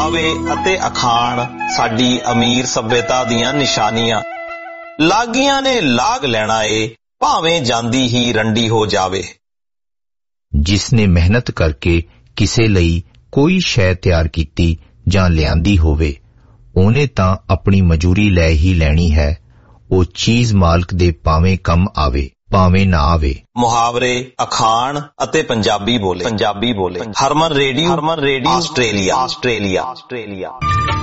ਪਹਿਰਾਵੇ ਅਤੇ ਅਖਾਣ ਸਾਡੀ ਅਮੀਰ ਸੱਭਿਅਤਾ ਦੀਆਂ ਨਿਸ਼ਾਨੀਆਂ। ਲਾਗੀਆਂ ਨੇ ਲਾਗ ਲੈਣਾ ਏ, ਭਾਵੇਂ ਜਾਂਦੀ ਹੀ ਰੰਡੀ ਹੋ ਜਾਵੇ। ਜਿਸ ਨੇ ਮਿਹਨਤ ਕਰਕੇ ਕਿਸੇ ਲਈ ਕੋਈ ਸ਼ੈ ਤਿਆਰ ਕੀਤੀ ਜਾਂ ਲਿਆਂਦੀ ਹੋਵੇ, ਉਹਨੇ ਤਾਂ ਆਪਣੀ ਮਜੂਰੀ ਲੈ ਹੀ ਲੈਣੀ ਹੈ। ਉਹ ਚੀਜ਼ ਮਾਲਕ ਦੇ ਭਾਵੇਂ ਕੰਮ ਆਵੇ ਭਾਵੇਂ ਨਾ ਆਵੇ। ਮੁਹਾਵਰੇ, ਅਖਾਣ ਅਤੇ ਪੰਜਾਬੀ ਬੋਲੇ। ਹਰਮਨ ਰੇਡੀਓ ਆਸਟ੍ਰੇਲੀਆ।